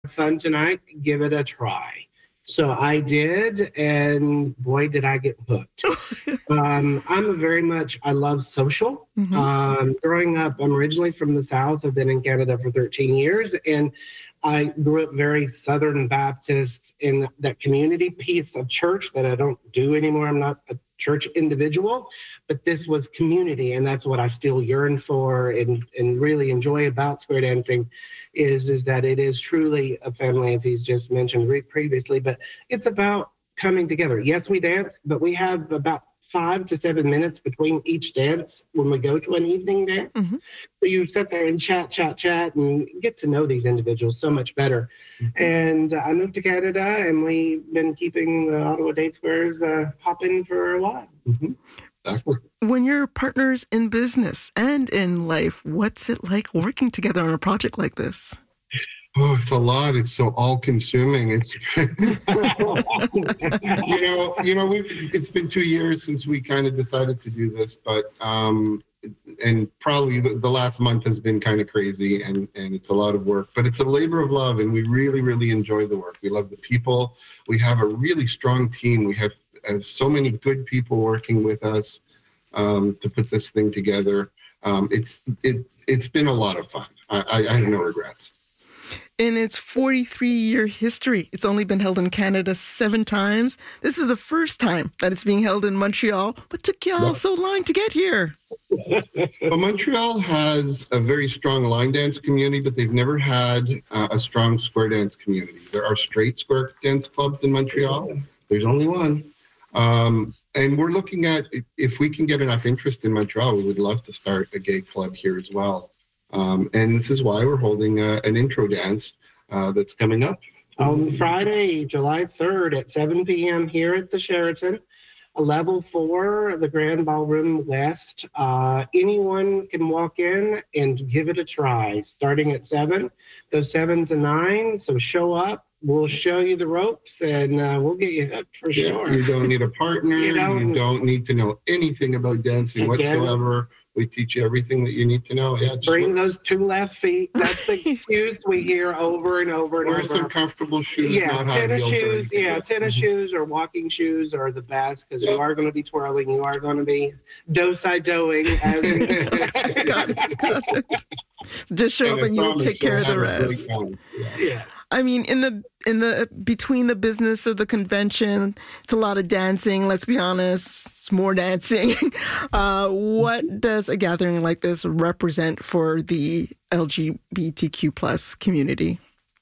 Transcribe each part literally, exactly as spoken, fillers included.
fun tonight, give it a try. So I did, and boy, did I get hooked. Um, I'm a very much, I love social. Mm-hmm. Um, growing up, I'm originally from the South. I've been in Canada for thirteen years, and I grew up very Southern Baptist in that community piece of church that I don't do anymore. I'm not a church individual, but this was community, and that's what I still yearn for and, and really enjoy about square dancing is, is that it is truly a family, as he's just mentioned re- previously, but it's about coming together. Yes, we dance, but we have about five to seven minutes between each dance when we go to an evening dance. Mm-hmm. So you sit there and chat, chat, chat, and get to know these individuals so much better. Mm-hmm. And uh, I moved to Canada, and we've been keeping the Ottawa Date Squares uh, popping for a while. Mm-hmm. Exactly. When you're partners in business and in life, what's it like working together on a project like this? Oh, it's a lot. It's so all-consuming. It's you know, you know, we've it's been two years since we kind of decided to do this, but um, and probably the, the last month has been kind of crazy, and and it's a lot of work. But it's a labor of love, and we really, really enjoy the work. We love the people. We have a really strong team. We have, have so many good people working with us um, to put this thing together. Um, it's it it's been a lot of fun. I, I, I have no regrets. In its forty-three-year history, it's only been held in Canada seven times. This is the first time that it's being held in Montreal. What took y'all Yeah. so long to get here? Well, Montreal has a very strong line dance community, but they've never had uh, a strong square dance community. There are straight square dance clubs in Montreal. There's only one. Um, and we're looking at, if we can get enough interest in Montreal, we would love to start a gay club here as well. Um, and this is why we're holding a, an intro dance uh, that's coming up. On Friday, July third at seven p.m. here at the Sheraton, a level four, the Grand Ballroom West. Uh, anyone can walk in and give it a try. Starting at seven, goes seven to nine. So show up. We'll show you the ropes, and uh, we'll get you hooked for Yeah, sure. you don't need a partner. You you, don't- don't, need to know anything about dancing Again. whatsoever. We teach you everything that you need to know. Yeah, just Bring wear, those two left feet. That's the excuse we hear over and over and wear over. some comfortable shoes, Yeah, not high tennis heels or shoes. anything. Yeah, tennis shoes or walking shoes are the best because Yeah. you are going to be twirling. You are going to be do-si-doing. As Got it, got it. Just show And up I and you'll promise take care of you'll the have a great rest. time. Yeah. yeah. I mean, in the in the between the business of the convention, it's a lot of dancing. Let's be honest, it's more dancing. Uh, what does a gathering like this represent for the L G B T Q plus community?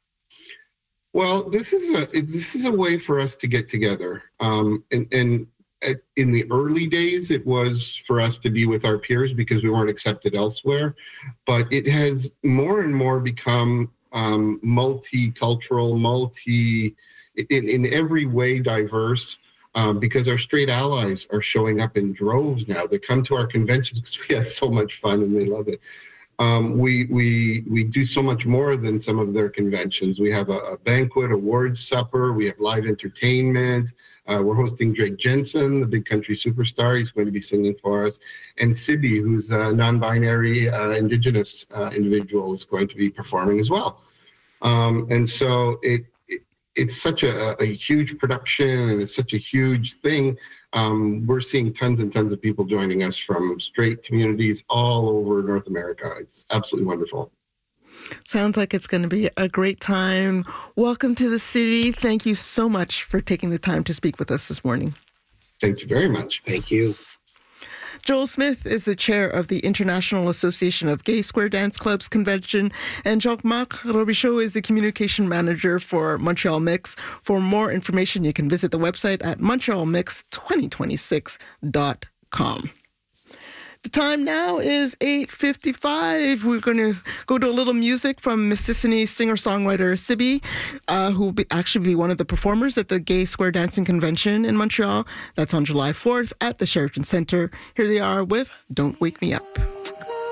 Well, this is a this is a way for us to get together. Um, and and at, in the early days, it was for us to be with our peers because we weren't accepted elsewhere. But it has more and more become um, multicultural, multi in, in every way diverse. Um, because our straight allies are showing up in droves now. They come to our conventions because we have so much fun and they love it. Um, we we we do so much more than some of their conventions. We have a, a banquet, awards supper. We have live entertainment. Uh, we're hosting Drake Jensen, the big country superstar. He's going to be singing for us. And Sibi, who's a non-binary uh, Indigenous uh, individual, is going to be performing as well. Um, and so it, it it's such a, a huge production and it's such a huge thing. Um, we're seeing tons and tons of people joining us from straight communities all over North America. It's absolutely wonderful. Sounds like it's going to be a great time. Welcome to the city. Thank you so much for taking the time to speak with us this morning. Thank you very much. Thank you. Joel Smith is the chair of the International Association of Gay Square Dance Clubs Convention, and Jacques-Marc Robichaud is the communication manager for Montreal Mix. For more information, you can visit the website at montreal mix twenty twenty-six dot com. The time now is eight fifty-five. We're going to go to a little music from Mississippi singer-songwriter Sibi, uh, who will be actually be one of the performers at the Gay Square Dancing Convention in Montreal. That's on July fourth at the Sheraton Centre. Here they are with Don't Wake Me Up.